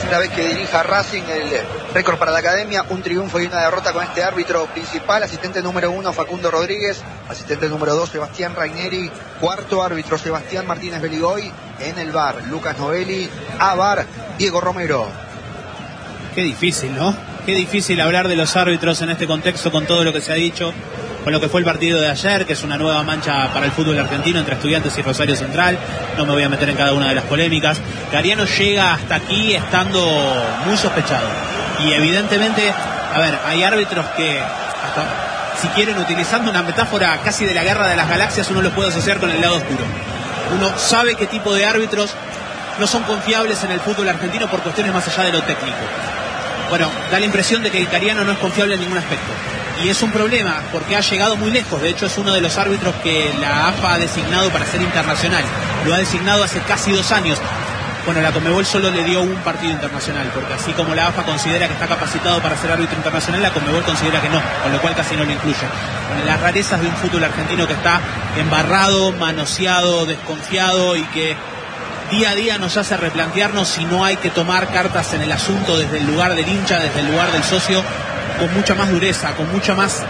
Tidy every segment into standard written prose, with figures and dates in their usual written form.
primera vez que dirija Racing. El récord para la academia, un triunfo y una derrota con este árbitro principal. Asistente número 1, Facundo Rodríguez. Asistente número 2, Sebastián Raineri. Cuarto árbitro, Sebastián Martínez Beligoy. En el VAR, Lucas Novelli. A VAR, Diego Romero. Qué difícil, ¿no? Qué difícil hablar de los árbitros en este contexto con todo lo que se ha dicho, con lo que fue el partido de ayer, que es una nueva mancha para el fútbol argentino entre Estudiantes y Rosario Central. No me voy a meter en cada una de las polémicas. Cariano llega hasta aquí estando muy sospechado. Y evidentemente, a ver, hay árbitros que, hasta, si quieren, utilizando una metáfora casi de la guerra de las galaxias, uno los puede asociar con el lado oscuro. Uno sabe qué tipo de árbitros no son confiables en el fútbol argentino por cuestiones más allá de lo técnico. Bueno, da la impresión de que Cariano no es confiable en ningún aspecto. Y es un problema porque ha llegado muy lejos. De hecho, es uno de los árbitros que la AFA ha designado para ser internacional. Lo ha designado hace casi 2 años. Bueno, la Conmebol solo le dio un partido internacional, porque así como la AFA considera que está capacitado para ser árbitro internacional, la Conmebol considera que no, con lo cual casi no lo incluye. Bueno, las rarezas de un fútbol argentino que está embarrado, manoseado, desconfiado y que día a día nos hace replantearnos si no hay que tomar cartas en el asunto desde el lugar del hincha, desde el lugar del socio, con mucha más dureza, con mucha más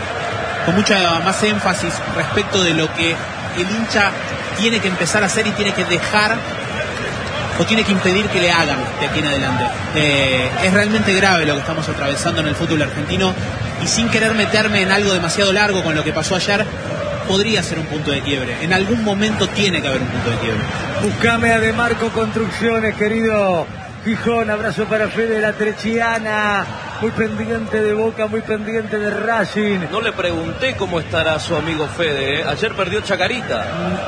énfasis respecto de lo que el hincha tiene que empezar a hacer y tiene que dejar o tiene que impedir que le hagan de aquí en adelante. Es realmente grave lo que estamos atravesando en el fútbol argentino, y sin querer meterme en algo demasiado largo con lo que pasó ayer, podría ser un punto de quiebre. En algún momento tiene que haber un punto de quiebre. Buscame a De Marco Construcciones, querido Gijón. Abrazo para Fede La Trechiana, muy pendiente de Boca, muy pendiente de Racing. No le pregunté cómo estará su amigo Fede, ¿eh? Ayer perdió Chacarita.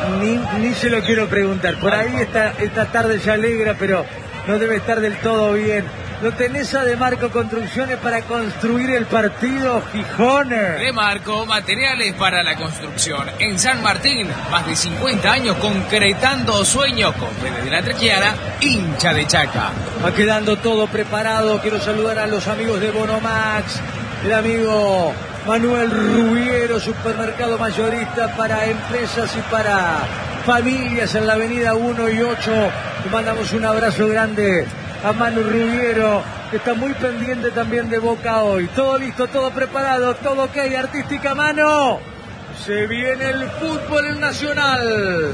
Ni se lo quiero preguntar. Por ahí esta tarde se alegra, pero no debe estar del todo bien. ¿Lo tenés a De Marco Construcciones para construir el partido, Gijón? De Marco, materiales para la construcción. En San Martín, más de 50 años concretando sueños con Fede de La Trechiana, hincha de Chaca. Va quedando todo preparado. Quiero saludar a los amigos de Bonomax, el amigo Manuel Rubiero, supermercado mayorista para empresas y para familias en la avenida 1 y 8. Le mandamos un abrazo grande a Manu Rubiero, que está muy pendiente también de Boca hoy. Todo listo, todo preparado, todo ok, artística mano. Se viene el fútbol nacional.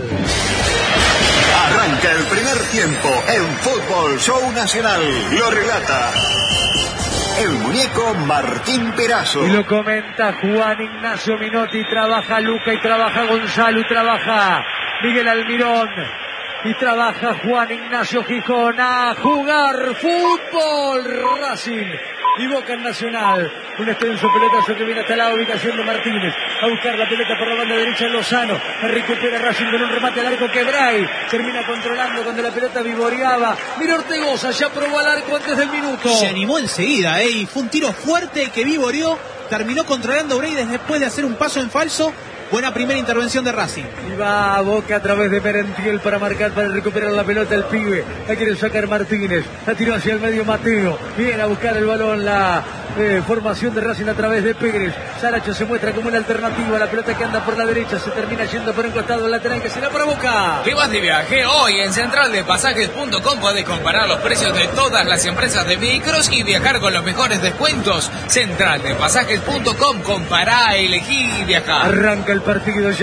Arranca el primer tiempo en Fútbol Show Nacional. Lo relata el muñeco Martín Perazo. Y lo comenta Juan Ignacio Minotti. Trabaja Luca y trabaja Gonzalo y trabaja Miguel Almirón. Y trabaja Juan Ignacio Gijón. A jugar fútbol. Racing y Boca en Nacional. Un extenso pelotazo que viene hasta la ubicación de Martínez. A buscar la pelota por la banda derecha en Lozano. Recupera Racing con un remate al arco que Bray termina controlando cuando la pelota vivoreaba. Mira Ortegoza, ya probó al arco antes del minuto. Se animó enseguida, y fue un tiro fuerte que vivoreó. Terminó controlando Bray después de hacer un paso en falso. Buena primera intervención de Racing. Y va a Boca a través de Merentiel para marcar, para recuperar la pelota el pibe. La quiere sacar Martínez. La tiró hacia el medio Mateo. Viene a buscar el balón la formación de Racing a través de Pérez. Saracho se muestra como una alternativa. La pelota que anda por la derecha se termina yendo por un costado lateral que será para Boca. ¿Qué vas de viaje? Hoy en centraldepasajes.com podés comparar los precios de todas las empresas de micros y viajar con los mejores descuentos. Centraldepasajes.com, compará, elegí y viajá. Arranca el partido ya.